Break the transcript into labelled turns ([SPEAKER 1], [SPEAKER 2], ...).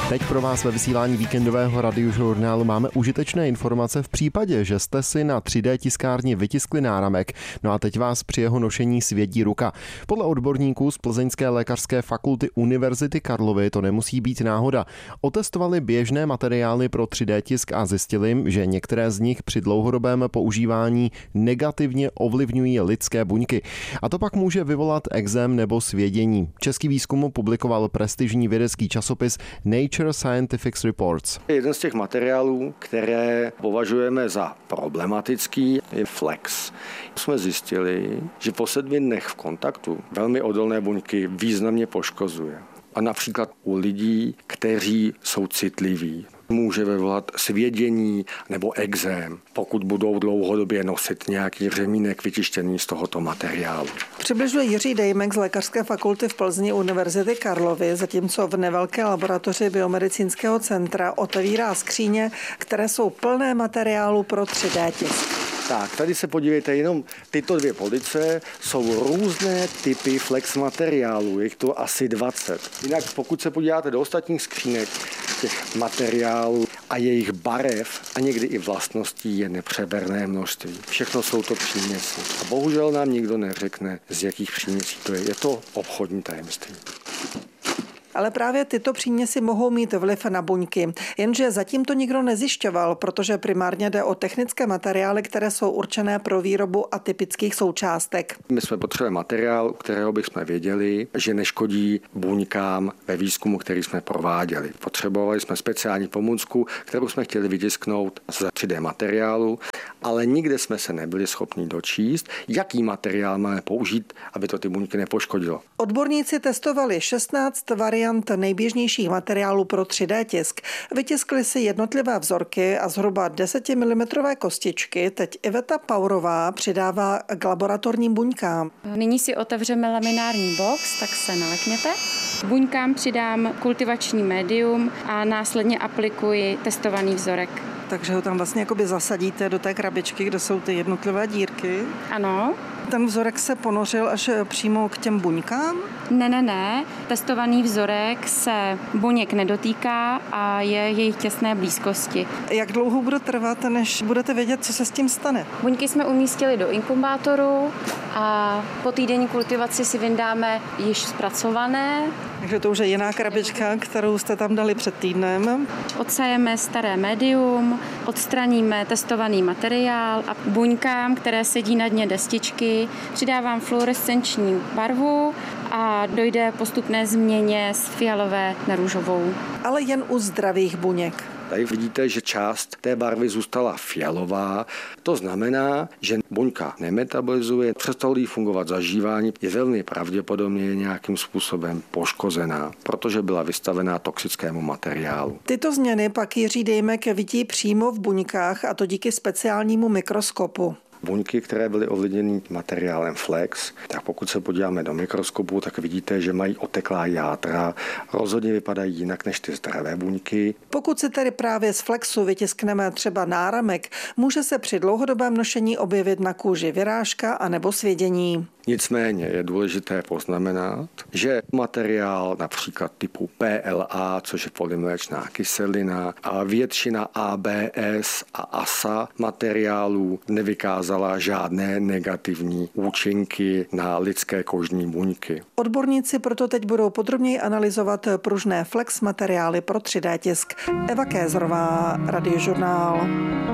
[SPEAKER 1] Teď pro vás ve vysílání víkendového Radiožurnálu máme užitečné informace v případě, že jste si na 3D tiskárně vytiskli náramek, no a teď vás při jeho nošení svědí ruka. Podle odborníků z Plzeňské lékařské fakulty Univerzity Karlovy to nemusí být náhoda. Otestovali běžné materiály pro 3D tisk a zjistili, že některé z nich při dlouhodobém používání negativně ovlivňují lidské buňky. A to pak může vyvolat ekzém nebo svědění. Český výzkum publikoval prestižní vědecký časopis Nature Scientific Reports.
[SPEAKER 2] Jeden z těch materiálů, které považujeme za problematický, je flex. Jsme zjistili, že po 7 dnech v kontaktu velmi odolné buňky významně poškozuje. A například u lidí, kteří jsou citliví, může vyvolat svědění nebo ekzém, pokud budou dlouhodobě nosit nějaký řemínek vytištěný z tohoto materiálu.
[SPEAKER 3] Přibližuje Jiří Dejmek z Lékařské fakulty v Plzni Univerzity Karlovy, zatímco v nevelké laboratoři Biomedicínského centra otevírá skříně, které jsou plné materiálu pro 3D tisk.
[SPEAKER 2] Tak, tady se podívejte, jenom tyto 2 police jsou různé typy flex materiálů, je to asi 20. Jinak pokud se podíváte do ostatních skřínek, těch materiálů a jejich barev a někdy i vlastností je nepřeberné množství. Všechno jsou to příměsi. A bohužel nám nikdo neřekne, z jakých příměsí to je. Je to obchodní tajemství.
[SPEAKER 3] Ale právě tyto příměsi mohou mít vliv na buňky. Jenže zatím to nikdo nezjišťoval, protože primárně jde o technické materiály, které jsou určené pro výrobu atypických součástek.
[SPEAKER 2] My jsme potřebovali materiál, kterého bychom věděli, že neškodí buňkám ve výzkumu, který jsme prováděli. Potřebovali jsme speciální pomůcku, kterou jsme chtěli vytisknout z 3D materiálu, ale nikde jsme se nebyli schopni dočíst, jaký materiál máme použít, aby to ty buňky nepoškodilo.
[SPEAKER 3] Odborníci testovali 16 variant nejběžnějších materiálů pro 3D tisk. Vytiskli si jednotlivé vzorky a zhruba 10 mm kostičky teď Iveta Paurová přidává k laboratorním buňkám.
[SPEAKER 4] Nyní si otevřeme laminární box, tak se nalekněte. Buňkám přidám kultivační médium a následně aplikuji testovaný vzorek.
[SPEAKER 3] Takže ho tam vlastně jakoby zasadíte do té krabičky, kde jsou ty jednotlivé dírky.
[SPEAKER 4] Ano.
[SPEAKER 3] Ten vzorek se ponořil až přímo k těm buňkám?
[SPEAKER 4] Ne. Testovaný vzorek se buněk nedotýká a je jejich těsné blízkosti.
[SPEAKER 3] Jak dlouho bude trvat, než budete vědět, co se s tím stane?
[SPEAKER 4] Buňky jsme umístili do inkubátoru a po týdenní kultivaci si vyndáme již zpracované.
[SPEAKER 3] Takže to už je jiná krabička, kterou jste tam dali před týdnem.
[SPEAKER 4] Odsajeme staré médium, odstraníme testovaný materiál a buňkám, které sedí na dně destičky, přidávám fluorescenční barvu a dojde postupné změně z fialové na růžovou.
[SPEAKER 3] Ale jen u zdravých buněk.
[SPEAKER 2] Tady vidíte, že část té barvy zůstala fialová. To znamená, že buňka nemetabolizuje, přestalo jí fungovat zažívání, je velmi pravděpodobně nějakým způsobem poškozená, protože byla vystavená toxickému materiálu.
[SPEAKER 3] Tyto změny pak Jiří Dejmek vidí přímo v buňkách, a to díky speciálnímu mikroskopu.
[SPEAKER 2] Buňky, které byly ovlivněny materiálem flex, tak pokud se podíváme do mikroskopu, tak vidíte, že mají oteklá játra, rozhodně vypadají jinak než ty zdravé buňky.
[SPEAKER 3] Pokud si tedy právě z flexu vytiskneme třeba náramek, může se při dlouhodobém nošení objevit na kůži vyrážka anebo svědění.
[SPEAKER 2] Nicméně je důležité poznamenat, že materiál například typu PLA, což je polymléčná kyselina, a většina ABS a ASA materiálů nevykázala žádné negativní účinky na lidské kožní buňky.
[SPEAKER 3] Odborníci proto teď budou podrobněji analyzovat pružné flex materiály pro 3D tisk. Eva Kézrová, Radiožurnál.